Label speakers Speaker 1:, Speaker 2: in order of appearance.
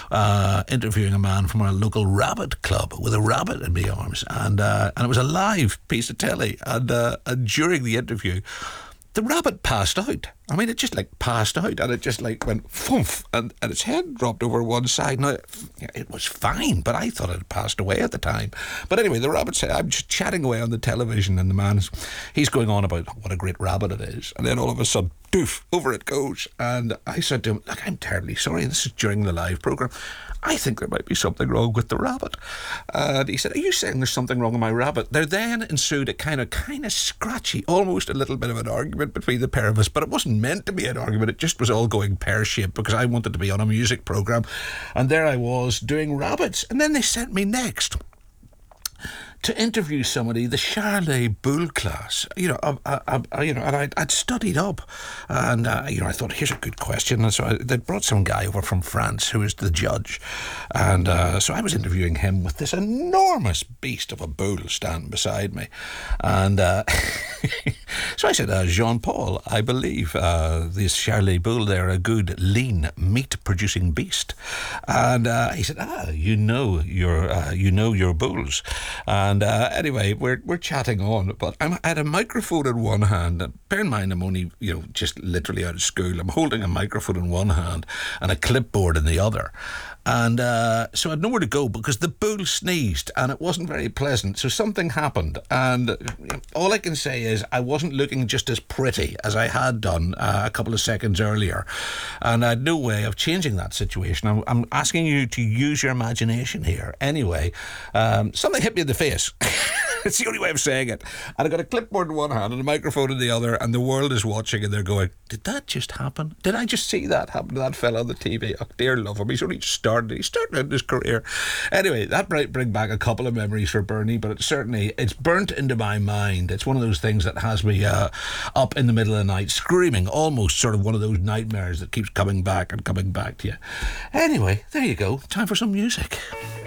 Speaker 1: interviewing a man from our local rabbit club with a rabbit in my arms, and it was a live piece of telly, and during the interview, the rabbit passed out. I mean, it just like passed out, and it just like went foof, and its head dropped over one side. Now, it was fine, but I thought it had passed away at the time. But anyway, the rabbit said, I'm just chatting away on the television, and the man, he's going on about what a great rabbit it is. And then all of a sudden, doof, over it goes. And I said to him, look, I'm terribly sorry. This is during the live programme. I think there might be something wrong with the rabbit. And he said, are you saying there's something wrong with my rabbit? There then ensued a kind of scratchy, almost a little bit of an argument between the pair of us, but it wasn't meant to be an argument. It just was all going pear-shaped because I wanted to be on a music programme, and there I was doing rabbits. And then they sent me next to interview somebody, the Charlie Bull class, and I'd studied up, and I thought, here's a good question, and so they brought some guy over from France who was the judge, and so I was interviewing him with this enormous beast of a bull standing beside me, and so I said, Jean-Paul, I believe this Charlie Bull, they're a good lean meat-producing beast, and he said, you know your bulls. And anyway, we're chatting on, but I had a microphone in one hand. And bear in mind, I'm only, just literally out of school. I'm holding a microphone in one hand and a clipboard in the other. And so I had nowhere to go because the bull sneezed and it wasn't very pleasant. So something happened. And all I can say is I wasn't looking just as pretty as I had done a couple of seconds earlier. And I had no way of changing that situation. I'm asking you to use your imagination here. Anyway, something hit me in the face. It's the only way of saying it. And I got a clipboard in one hand and a microphone in the other, and the world is watching and they're going, did that just happen? Did I just see that happen to that fella on the TV? Oh, dear love him. He's only just started. He's starting out his career. Anyway, that might bring back a couple of memories for Bernie, but it's burnt into my mind. It's one of those things that has me up in the middle of the night screaming, almost sort of one of those nightmares that keeps coming back and coming back to you. Anyway, there you go. Time for some music.